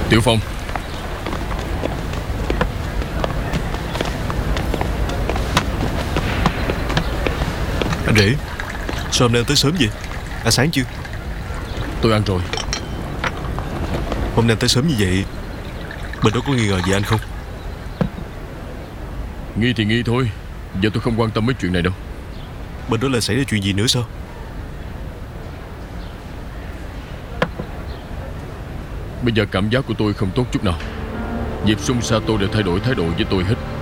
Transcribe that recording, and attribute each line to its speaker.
Speaker 1: Tiểu Phong.
Speaker 2: Anh rể, sao hôm nay anh tới sớm vậy? Ăn sáng chưa?
Speaker 1: Tôi ăn rồi.
Speaker 2: Hôm nay anh tới sớm như vậy, bên đó có nghi ngờ gì anh không?
Speaker 1: Nghi thì nghi thôi, giờ tôi không quan tâm mấy chuyện này đâu.
Speaker 2: Bên đó là xảy ra chuyện gì nữa sao?
Speaker 1: Bây giờ cảm giác của tôi không tốt chút nào. Diệp Sung Sato đều thay đổi thái độ với tôi hết.